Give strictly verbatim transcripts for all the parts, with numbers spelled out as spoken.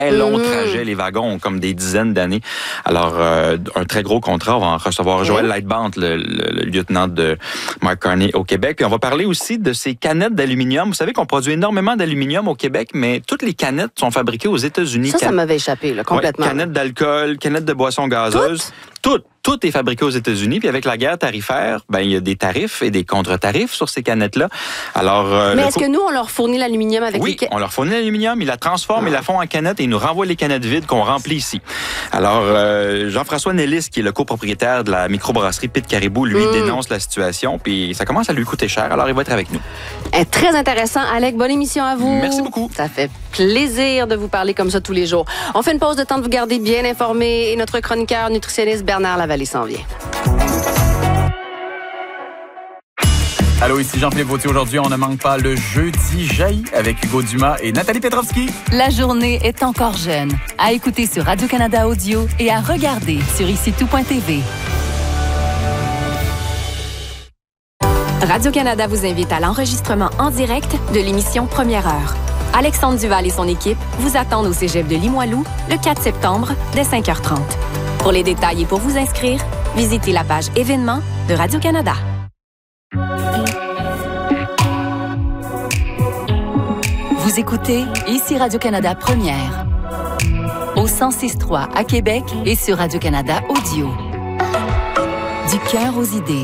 très long Mmh. trajet. Les wagons ont comme des dizaines d'années. Alors, euh, un très gros contrat. On va en recevoir Joël Lightband, le, le, le lieutenant de Mark Carney au Québec. Puis on va parler aussi de ces canettes d'aluminium. Vous savez qu'on produit énormément d'aluminium au Québec, mais toutes les canettes sont fabriquées aux États-Unis. Ça, Can... ça m'avait échappé, là, complètement. Ouais, canettes d'alcool, canettes de boissons gazeuses. Toutes? Tout est fabriqué aux États-Unis, puis avec la guerre tarifaire, ben il y a des tarifs et des contre-tarifs sur ces canettes-là. Alors, euh, mais le est-ce co- que nous, on leur fournit l'aluminium avec oui, les... on leur fournit l'aluminium, ils la transforment, ils la font en canettes et ils nous renvoient les canettes vides qu'on remplit ici. Alors, euh, Jean-François Nellis, qui est le copropriétaire de la microbrasserie Pit Caribou, lui Mm. dénonce la situation, puis ça commence à lui coûter cher. Alors, il va être avec nous. Eh, très intéressant. Alec, bonne émission à vous. Merci beaucoup. Ça fait plaisir de vous parler comme ça tous les jours. On fait une pause de temps de vous garder bien informés et notre chroniqueur nutritionniste Bernard Lavallée s'en vient. Allô, ici Jean-Philippe Vautier. Aujourd'hui, on ne manque pas le Jeudi jaillit avec Hugo Dumas et Nathalie Petrovski. La journée est encore jeune. À écouter sur Radio-Canada Audio et à regarder sur ici tout point t v. Radio-Canada vous invite à l'enregistrement en direct de l'émission Première Heure. Alexandre Duval et son équipe vous attendent au cégep de Limoilou le quatre septembre dès cinq heures trente. Pour les détails et pour vous inscrire, visitez la page événements de Radio-Canada. Vous écoutez ici Radio-Canada Première. Au cent six trois à Québec et sur Radio-Canada Audio. Du cœur aux idées.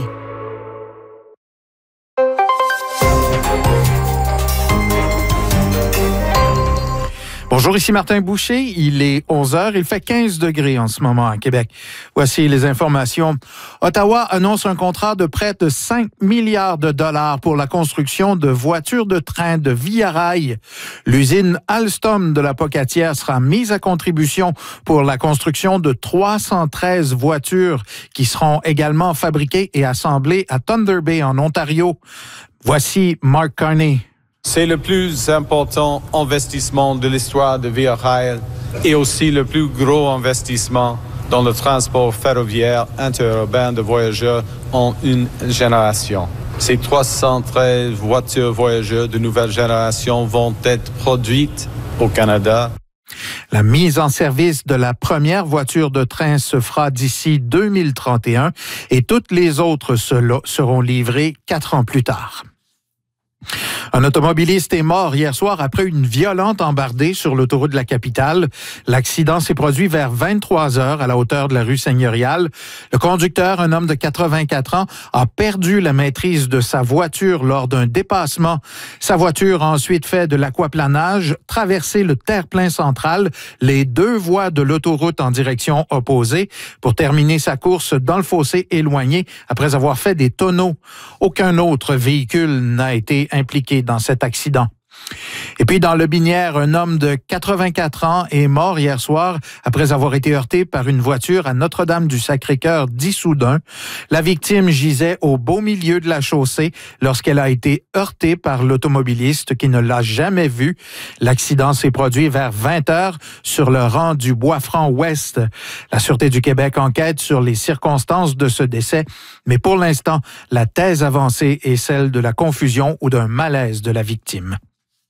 Bonjour, ici Martin Boucher. Il est onze heures. Il fait quinze degrés en ce moment à Québec. Voici les informations. Ottawa annonce un contrat de près de cinq milliards de dollars pour la construction de voitures de train de Via Rail. L'usine Alstom de la Pocatière sera mise à contribution pour la construction de trois cent treize voitures qui seront également fabriquées et assemblées à Thunder Bay en Ontario. Voici Mark Carney. C'est le plus important investissement de l'histoire de Via Rail et aussi le plus gros investissement dans le transport ferroviaire interurbain de voyageurs en une génération. Ces trois cent treize voitures voyageurs de nouvelle génération vont être produites au Canada. La mise en service de la première voiture de train se fera d'ici deux mille trente et un et toutes les autres seront livrées quatre ans plus tard. Un automobiliste est mort hier soir après une violente embardée sur l'autoroute de la capitale. L'accident s'est produit vers vingt-trois heures à la hauteur de la rue Seigneurial. Le conducteur, un homme de quatre-vingt-quatre ans, a perdu la maîtrise de sa voiture lors d'un dépassement. Sa voiture a ensuite fait de l'aquaplanage, traversé le terre-plein central, les deux voies de l'autoroute en direction opposée, pour terminer sa course dans le fossé éloigné après avoir fait des tonneaux. Aucun autre véhicule n'a été impliqué dans cet accident. Et puis, dans le Binière, un homme de quatre-vingt-quatre ans est mort hier soir après avoir été heurté par une voiture à Notre-Dame-du-Sacré-Cœur d'Issoudun. La victime gisait au beau milieu de la chaussée lorsqu'elle a été heurtée par l'automobiliste qui ne l'a jamais vue. L'accident s'est produit vers vingt heures sur le rang du Bois-Franc-Ouest. La Sûreté du Québec enquête sur les circonstances de ce décès, mais pour l'instant, la thèse avancée est celle de la confusion ou d'un malaise de la victime.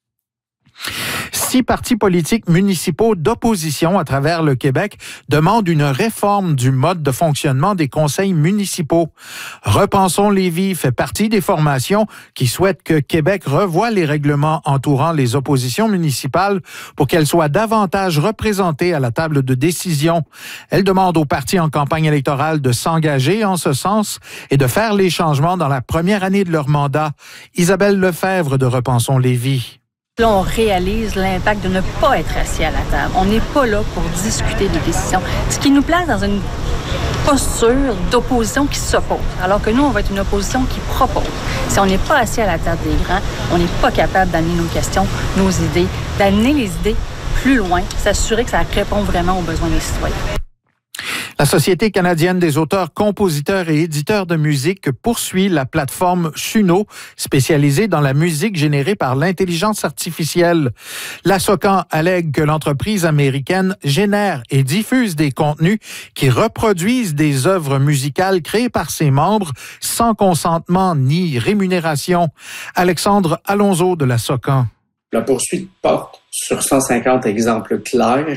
Six partis politiques municipaux d'opposition à travers le Québec demandent une réforme du mode de fonctionnement des conseils municipaux. Repensons Lévis fait partie des formations qui souhaitent que Québec revoie les règlements entourant les oppositions municipales pour qu'elles soient davantage représentées à la table de décision. Elle demande aux partis en campagne électorale de s'engager en ce sens et de faire les changements dans la première année de leur mandat. Isabelle Lefebvre de Repensons Lévis. Là, on réalise l'impact de ne pas être assis à la table. On n'est pas là pour discuter des décisions. Ce qui nous place dans une posture d'opposition qui s'oppose, alors que nous, on va être une opposition qui propose. Si on n'est pas assis à la table des grands, on n'est pas capable d'amener nos questions, nos idées, d'amener les idées plus loin, s'assurer que ça répond vraiment aux besoins des citoyens. La Société canadienne des auteurs, compositeurs et éditeurs de musique poursuit la plateforme Suno, spécialisée dans la musique générée par l'intelligence artificielle. La SOCAN allègue que l'entreprise américaine génère et diffuse des contenus qui reproduisent des œuvres musicales créées par ses membres sans consentement ni rémunération. Alexandre Alonso de la SOCAN. La poursuite porte sur cent cinquante exemples clairs